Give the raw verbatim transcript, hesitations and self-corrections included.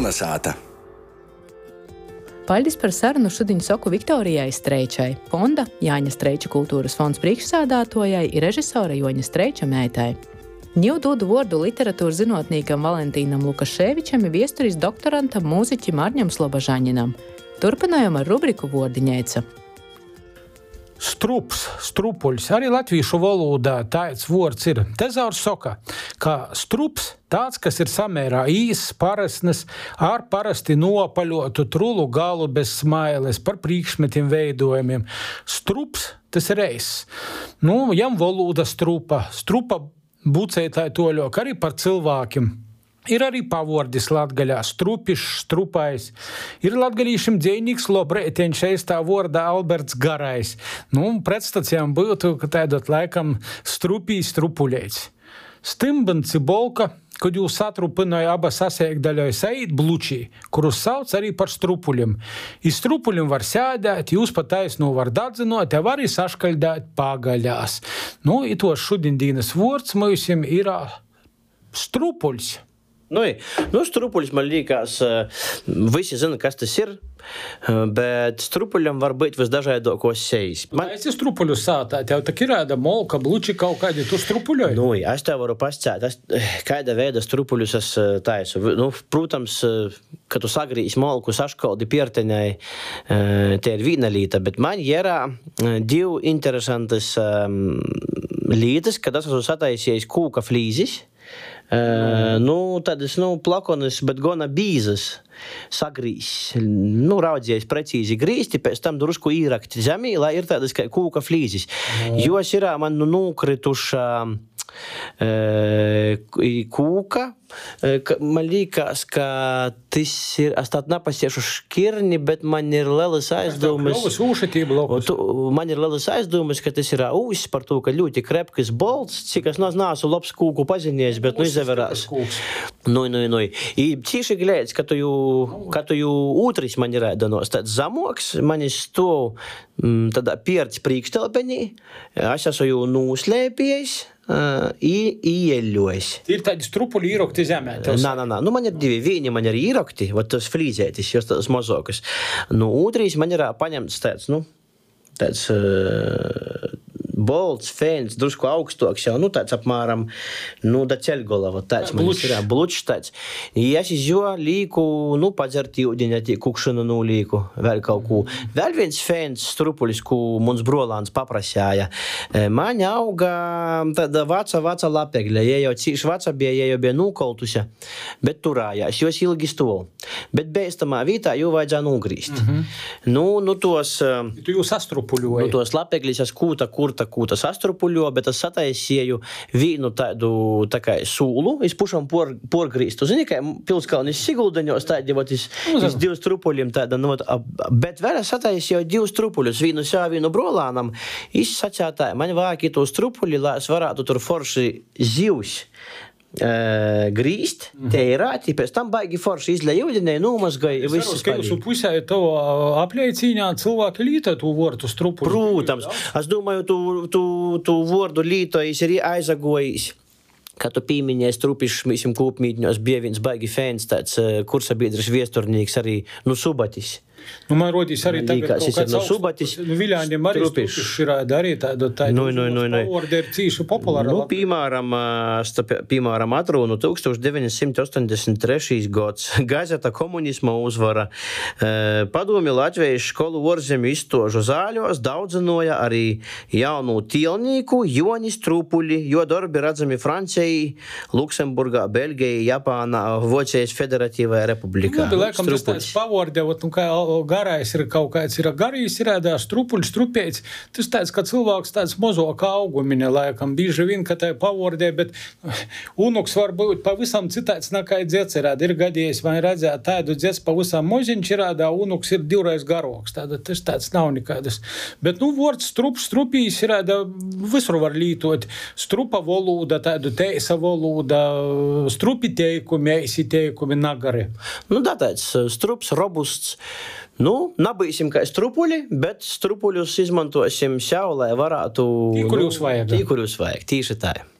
Kalnasāta. Paļdis par sarunu šodien saku Viktorijai Streičai, fonda Jāņa Streiča kultūras fonds priekšsādātojai ir režisora Joņa Streiča meitai. Ņiu dūdu vārdu literatūras zinotnīkam Valentīnam Lukaševičam ir viesturis doktorantam mūziķim Arņam Slobožaņinam. Turpinājam ar rubriku Vordiņeica. Strups, strupuļs, arī latviešu valodā tāds vārds ir. Tezaurs soka, ka strups tāds, kas ir samērā īss, parasnes, ar parasti nopaļotu trulu galu bez smailes, par priekšmetiem veidojumiem. Strups, tas ir reis. Nu, jam valoda strupa, strupa bucētāji toļok arī par cilvēkiem. Ir arī pavordis latgaļā, strupišs, strupais. Ir latgaļīšim dzejnīgs lobreiteņš eistā vordā Alberts Garais. Nu, pretstacijām būtu, ka tādot laikam strupī strupuļeic. Stimban cibolka, kad jūs satrupināja abas sasiekdaļai saīt blučī, kurus sauc arī par strupuļiem. I strupuļiem var sēdēt, jūs pat taisnu var dadzinot, ja var arī saškaļdēt pagaļās. Nu, i tos šudindīnas vords mūsim ir strupuļs. Nu, nu, strupuļs man liekas, visi zina, kas tas ir, bet strupuļam var būt visdažādākos sejas. Man... Es strupuļu sātā, tev tak ir ēda molka, bluči kaut kādi, tu strupuļoji? Nu, es tev varu pascēt, kāda veida strupuļus es taisu. Nu, protams, kad tu sagrīs molku, saškaldi pierteņai, te ir vīna līta, bet man jērā div interesantas lītas, kad es esmu sataisies kūka flīzis. Uh, nu, tādas, nu, plakonas, bet gona bīzas sagrīs, nu, raudzies precīzi grīsti, pēc tam drusku īrakti zemī, lai ir tādas kā kūka flīzis. Mm. Jos ir man nu, nukrituša uh, kūka, uh, man liekas, ka tas ir, es tādu napasiešu škirni, bet man ir lielas aizdomas. Man ir lielas aizdomas, ka tas ir ūsis par to, ka ļoti krepkas bolts, cik es nāsu labs kūku paziņies, bet nu izaverās. Nu, nu, nu. I cīši glēdz, ka tu jū, ka tu jū ūtris man ir ēdanos tāds zamoks, man ir stov m, tādā pierts prīkstelpenī, es esmu jū nūslēpies, Uh, i ieļojas. Ir tādi strupuļi īrokti zemē? Nā, nā, nā. Nu, man ir divi. Viņi man ir īrokti, vat tas flīzētis, jos tas mozokas. Nu, ūtrīs man ir paņemts tāds, nu, tāds uh, bolts, fēns, drusku augstoks jau, nu, tāds apmēram, nu, da ceļgolava, tāds man ir, blučs tāds. Ja es izjo līku, nu, padzert jūdiņa, tī kukšanu nu līku, vēl kaut ko. Vēl viens fēns strupulis, ko mums brolāns paprasēja. Man auga tāda vaca, vaca lapegļa, ja jau cīši vaca bija, ja jau bija nukoltusi, bet turājās, jos ilgi stol. Bet bēstamā vītā jau vajadzā nugrīst. Mm-hmm. Nu, nu, tos... Tu jau sastrupuļoji. Nu, tos lapegļis, es kūta, kurta, kūta sastrupuļo, bet es sataisieju vīnu tādu tā kā sūlu, es pušam por, porgrīstu. Zini, kā Pilskalnis Siguldaņos tādi, vot, es, es divu strupuļiem tāda, nu, bet vēl es sataisieju divu strupuļus, vīnu sā, vīnu brolānam, es sacētāju, man vāki to strupuļi, lai es varētu tur forši zivs Uh, grīst, mm-hmm. teirāti, pēc tam baigi forši izlēja ūdenē, nomazgoja. Es varu, ka jūsu pusē to apļaicīņā cilvēki līto tu vordu strupuļu. Protams, es domāju, tu, tu, tu vordu lītojis arī aizagojis. Kā tu pīmiņēs trupišs, mīsim, kūpmītņos, bija viens baigi fēns, tāds kursabiedris viesturnīgs arī, nu, Subatis. Nu, man rodīs arī tagad kaut kāds no Subatis. Nu, Viļāņiem arī strupišs ir arī tādu tādu. Nu, nu, nu, nu. Pavordi ir cīši populāra. Nu, piemēram, piemēram, atrunu tūkstoš deviņi simti ostoņdesmit trešais gads. Gazeta komunisma uzvara. Padomi Latvijas školu orzemju izstožu zāļos daudzinoja arī jaunu tīlnīku Joni Strupuļi, jo darbi redzami Francijai, Luksemburgā, Beļgijai, Japānā, Vocijas Federatīvajā republikā. Nu, laikam tas tāds pavordi, nu, kā garais ir kaut kāds, ir garīs, ir ēdā strupuļs, strupēts. Tas tāds, ka cilvēks tāds mozoka augumine, laikam, bīži vien, ka tā ir pavordē, bet unuks var būt pavisam citāds, nekā dzets ir ēdā. Ir gadījies, man redzēt tādu dzets pavisam moziņš ir ēdā, unuks ir divreiz garoks. Tāda, tas tāds nav nekādas. Bet, nu, vords strups, strupīs ir ēdā, visur var lītot. Strupa valoda, tādu teisa valoda, strupi teikumi, eisi teikumi, nagari. Nu, tā tāds strups, robusts. Nu, nabīsim kā strupuļi, bet strupuļus izmantosim jau, lai varētu... Tī, kur jūs vajag. Tī, kur jūs vajag. Tīši tā.